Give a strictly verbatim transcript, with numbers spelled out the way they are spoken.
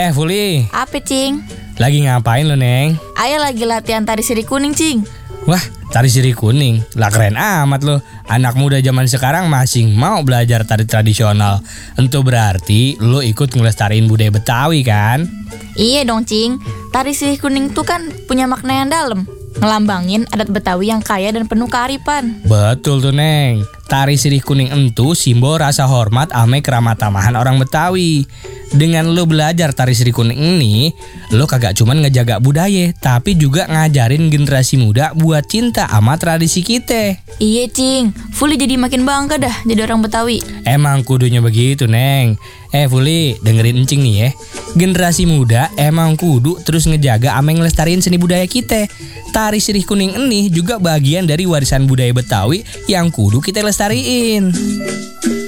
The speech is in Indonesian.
Eh Fuli, Apa, Cing? lagi ngapain lo Neng? Ayah lagi latihan tari sirih kuning, Cing. Wah, tari sirih kuning, lah keren amat lo. Anak muda zaman sekarang masih mau belajar tari tradisional. Itu berarti lo ikut ngelestariin budaya Betawi kan? Iya dong, Cing. Tari sirih kuning tuh kan punya makna yang dalam, ngelambangin adat Betawi yang kaya dan penuh kearifan. Betul tuh Neng. Tari sirih kuning entu simbol rasa hormat ame keramat tamahan orang Betawi. Dengan lo belajar tari sirih kuning ini, lo kagak cuman ngejaga budaya, tapi juga ngajarin generasi muda buat cinta sama tradisi kita. Iya, Cing. Fuli jadi makin bangga dah jadi orang Betawi. Emang kudunya begitu Neng. Eh Fuli, dengerin encing nih ya. Generasi muda emang kudu terus ngejaga ame ngelestariin seni budaya kita. Tari sirih kuning ini juga bagian dari warisan budaya Betawi yang kudu kita lestariin.